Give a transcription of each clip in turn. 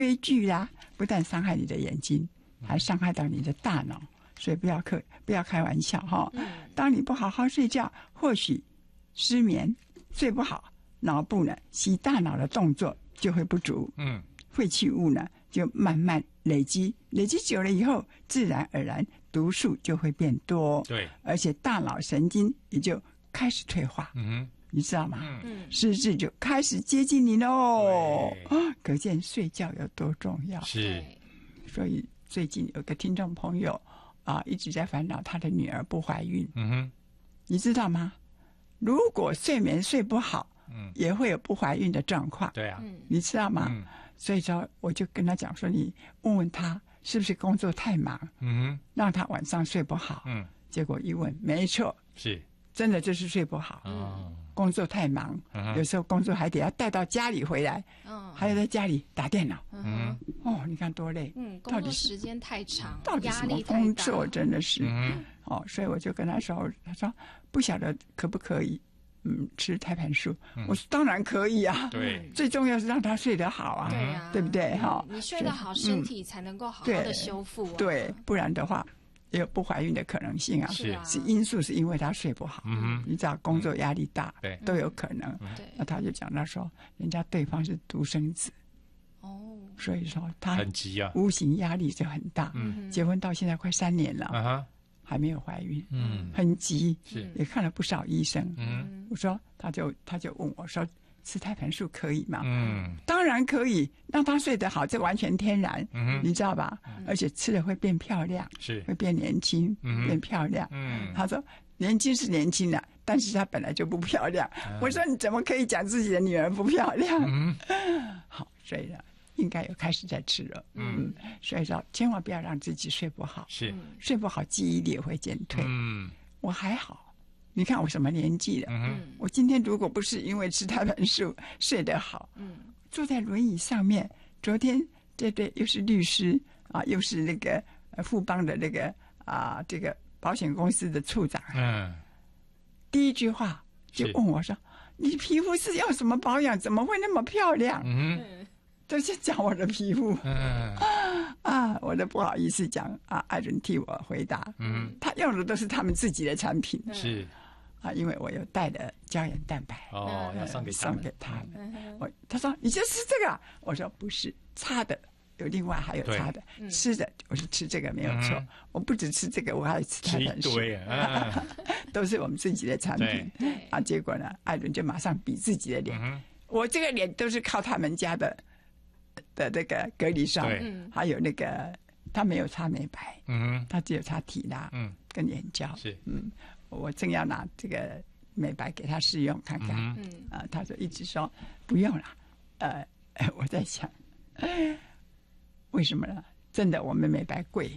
追剧啦，不但伤害你的眼睛，还伤害到你的大脑，所以不要开玩笑哈。当你不好好睡觉，或许失眠睡不好，脑部呢洗大脑的动作就会不足，废弃物呢就慢慢累积久了以后，自然而然毒素就会变多， 对， 而且大脑神经也就开始退化，你知道吗？失智就开始接近你喽，可见睡觉有多重要。 是， 所以最近有个听众朋友一直在烦恼他的女儿不怀孕，你知道吗？如果睡眠睡不好，也会有不怀孕的状况。 对啊， 你知道吗？所以说，我就跟他讲说，你问问他是不是工作太忙，让他晚上睡不好。结果一问，没错， 是真的就是睡不好。工作太忙，有时候工作还得要带到家里回来，还要在家里打电脑。你看多累。 工作时间太长， 到底什么工作真的是。所以我就跟他说，不晓得可不可以。吃胎盘素，我说当然可以啊。 对， 最重要是让他睡得好啊， 对啊， 对不对？ 你睡得好，身体才能够好好的修复啊。 对，不然的话也有不怀孕的可能性啊。是因素是因为他睡不好，你知道工作压力大，都有可能。那他就讲到说，人家对方是独生子，所以说他很急啊， 无形压力就很大。结婚到现在快3年了。还没有怀孕，很急，也看了不少医生。我说，他就问我说，吃胎盘素可以吗？当然可以，让他睡得好，这完全天然，你知道吧？而且吃了会变漂亮，会变年轻，变漂亮。他说，年轻是年轻的，但是他本来就不漂亮。我说，你怎么可以讲自己的女儿不漂亮？好，所以呢。应该有开始在吃了，所以说千万不要让自己睡不好，睡不好记忆力也会减退。我还好，你看我什么年纪了？我今天如果不是因为吃胎盘素睡得好，坐在轮椅上面，昨天对又是律师又是那个富邦的那个这个保险公司的处长，第一句话就问我说：“你皮肤是用什么保养？怎么会那么漂亮？”都是讲我的皮肤，我都不好意思讲艾伦替我回答，他用的都是他们自己的产品， 是因为我有带的胶原蛋白， 要送给他们， 他说你就吃这个，我说不是，擦的有另外还有擦的，吃的我是吃这个没有错，我不只吃这个，我还吃胎盘素，都是我们自己的产品，结果呢，艾伦就马上比自己的脸，我这个脸都是靠他们家的那个隔离霜，还有那个他没有擦美白，他只有擦提拉，跟眼胶，我正要拿这个美白给他试用看看，他就一直说不用了，我在想，为什么呢？真的我们美白贵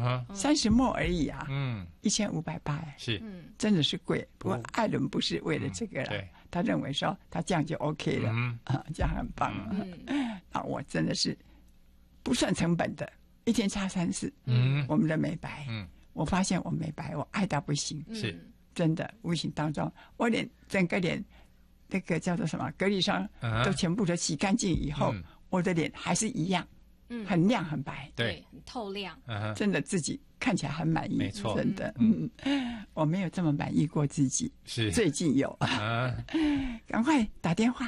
，30ml而已啊，1580， 是， 真的是贵。不过艾伦不是为了这个了，他认为说他这样就 OK 了，这样很棒。我真的是不算成本的，一天擦3次，我们的美白，我发现我美白我爱到不行， 是真的，无形当中我整个脸那个叫做什么隔离霜都全部都洗干净以后，我的脸还是一样。很亮很白， 对，很透亮， 真的自己看起来很满意， 没错， 真的，我没有这么满意过自己， 是最近有，赶快打电话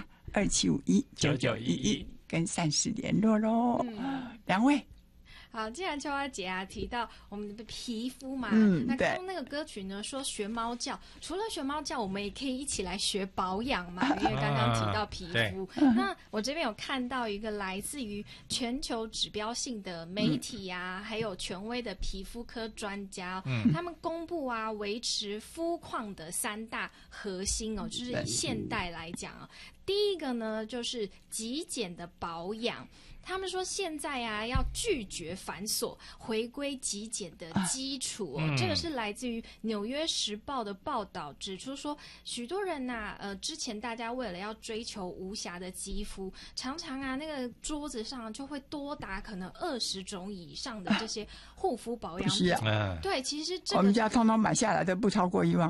27519911跟善事联络咯，2位。 好，既然秋花姐提到我们的皮肤嘛，那刚刚那个歌曲呢说学猫叫，除了学猫叫，我们也可以一起来学保养嘛，因为刚刚提到皮肤。那我这边有看到一个来自于全球指标性的媒体还有权威的皮肤科专家，他们公布维持肤况的3大核心就是以现代来讲第一个呢就是极简的保养。他们说现在要拒绝繁琐，回归极简的基础这个是来自于《纽约时报》的报道，指出说许多人之前大家为了要追求无瑕的肌肤，常常那个桌子上就会多达可能20种以上的这些护肤保养品。对，其实这个我们家通通买下来都不超过1万块。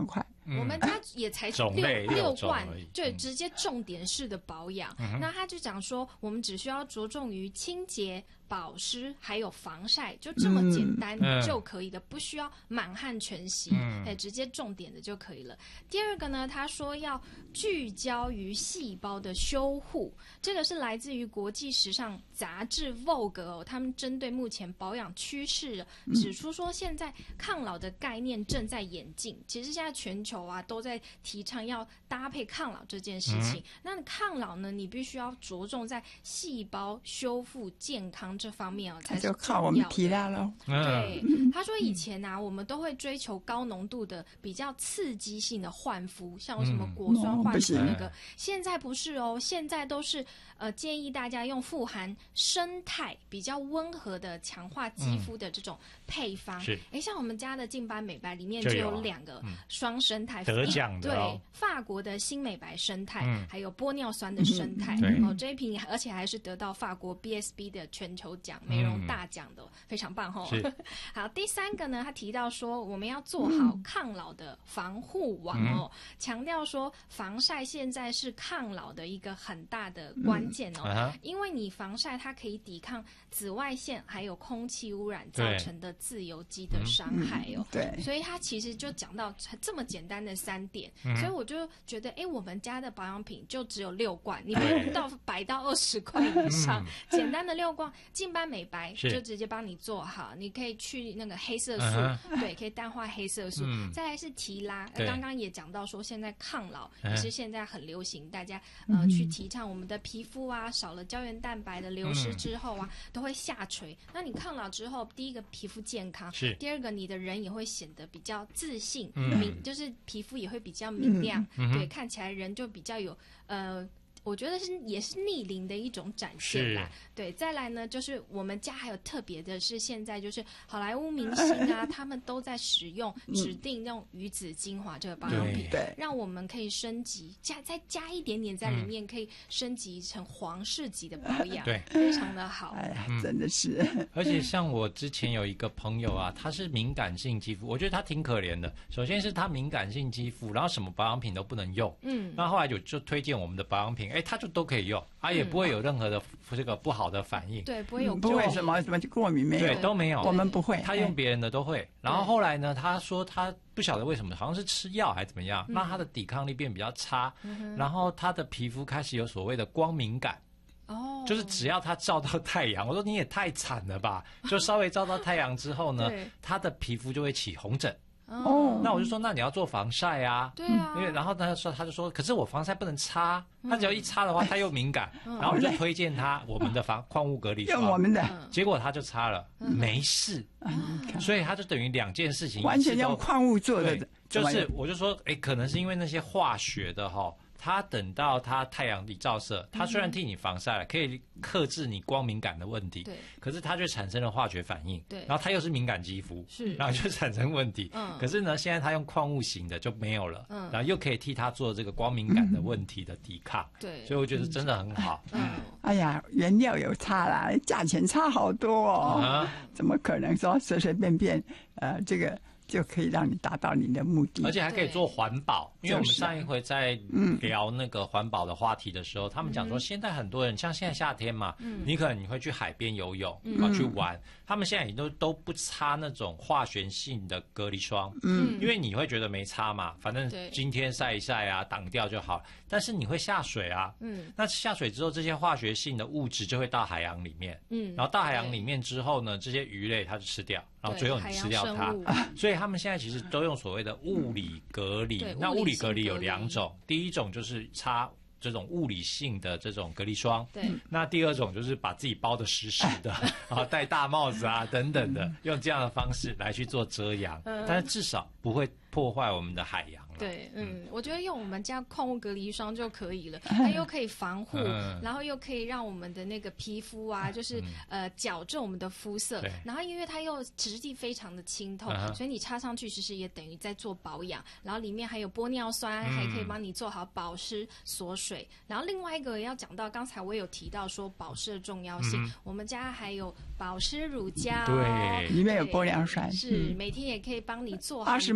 我们家也才六罐，对，直接重点式的保养。那他就讲说，我们只需要着重于清洁、保湿还有防晒，就这么简单就可以的，不需要满汉全席，直接重点的就可以了。第二个呢，他说要聚焦于细胞的修护，这个是来自于国际时尚杂志 Vogue 他们针对目前保养趋势指出说，现在抗老的概念正在演进。其实现在全球啊都在提倡要搭配抗老这件事情。那抗老呢，你必须要着重在细胞修复健康这方面才是重要的。 就靠我们提拉咯。 对，他说以前啊，我们都会追求高浓度的比较刺激性的焕肤，像什么果酸焕肤那个，现在不是哦，现在都是建议大家用富含生态比较温和的强化肌肤的这种配方。像我们家的净斑美白里面就有2个双生态得奖的， 对，法国的新美白生态，还有玻尿酸的生态。这一瓶而且还是得到法国 BSB 的全球奖美容大奖的，非常棒哦。好，第3个呢，他提到说我们要做好抗老的防护网哦，强调说防晒现在是抗老的一个很大的关键哦，因为你防晒它可以抵抗紫外线还有空气污染造成的自由基的伤害哦。 对， 所以他其实就讲到这么简单的3点，所以我就觉得，我们家的保养品就只有6罐，你不用到100到20块以上，简单的6罐，净斑美白就直接帮你做好，你可以去那个黑色素，对，可以淡化黑色素。再来是提拉，刚刚也讲到说，现在抗老也是现在很流行，大家去提倡我们的皮肤啊，少了胶原蛋白的流失之后啊，都会下垂。那你抗老之后，第一个皮肤健康，第二个你的人也会显得比较自信，就是皮肤也会比较明亮，对，看起来人就比较有我觉得也是逆龄的一种展现啦。对，再来呢，就是我们家还有特别的是，现在就是好莱坞明星啊，他们都在使用指定那种鱼子精华这个保养品，让我们可以升级，再加一点点在里面，可以升级成皇室级的保养，对，非常的好。 哎呀，真的是。 而且像我之前有一个朋友啊，他是敏感性肌肤，我觉得他挺可怜的。首先是他敏感性肌肤，然后什么保养品都不能用，那后来就推荐我们的保养品，他就都可以用，也不会有任何的这个不好的反应， 对，不会有不会什么过敏没有， 对，都没有， 我们不会， 他用别人的都会。然后后来呢，他说他不晓得为什么，好像是吃药还是怎么样，让他的抵抗力变比较差，然后他的皮肤开始有所谓的光敏感。就是只要他照到太阳，我说你也太惨了吧，就稍微照到太阳之后呢，他的皮肤就会起红疹。那我就说，那你要做防晒啊。 对啊。 因为然后他就说，可是我防晒不能擦，他只要一擦的话，他又敏感。然后我就推荐他我们的矿物隔离霜， 用我们的， 结果他就擦了，没事。所以他就等于2件事情， 完全用矿物做的。 就是我就说，可能是因为那些化学的它等到它太阳里照射，它虽然替你防晒了，可以克制你光敏感的问题，可是它就产生了化学反应，然后它又是敏感肌肤，然后就产生问题。可是呢，现在它用矿物型的就没有了，然后又可以替它做这个光敏感的问题的抵抗，所以我觉得真的很好。 哎呀，原料有差啦，价钱差好多哦，怎么可能说随随便便这个就可以让你达到你的目的， 而且还可以做环保。因为我们上一回在聊那个环保的话题的时候，他们讲说现在很多人像现在夏天嘛，你可能你会去海边游泳，去玩，他们现在也都不擦那种化学性的隔离霜，因为你会觉得没擦嘛，反正今天晒一晒啊，挡掉就好。但是你会下水啊，那下水之后，这些化学性的物质就会到海洋里面，然后到海洋里面之后呢，这些鱼类它就吃掉，然后最后你吃掉它，所以他们现在其实都用所谓的物理隔离。那物理隔离有2种，第一种就是擦这种物理性的这种隔离霜，那第2种就是把自己包得实实的，戴大帽子啊等等的，用这样的方式来去做遮阳，但是至少不会破坏我们的海洋。 对，我觉得用我们家矿物隔离霜就可以了，它又可以防护，然后又可以让我们的那个皮肤啊，就是矫正我们的肤色，然后因为它又质地非常的清透，所以你擦上去其实也等于在做保养，然后里面还有玻尿酸，还可以帮你做好保湿锁水。然后另外一个要讲到，刚才我有提到说保湿的重要性，我们家还有保湿乳胶， 对，里面有玻尿酸， 是每天也可以帮你做好 20ml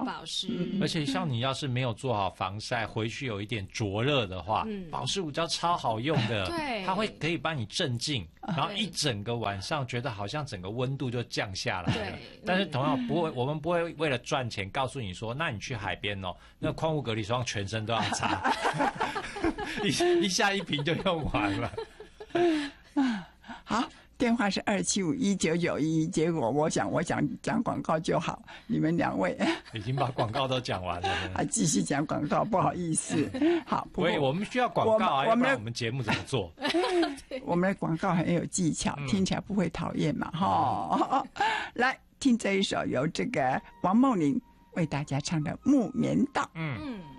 保湿。 而且像你要是没有做好防晒，回去有一点灼热的话，保湿乳胶超好用的， 对， 它可以帮你镇静，然后一整个晚上觉得好像整个温度就降下来了。但是同样我们不会为了赚钱告诉你说，那你去海边哦，那矿物隔离霜全身都要擦，一下一瓶就用完了。 好，电话是27519911，结果我想讲广告就好，你们两位已经把广告都讲完了， 还继续讲广告，不好意思。好，不过我们需要广告啊，要不然我们节目怎么做？ 我们的广告很有技巧，听起来不会讨厌嘛，哈。来听这一首由这个王梦玲为大家唱的《木棉道》。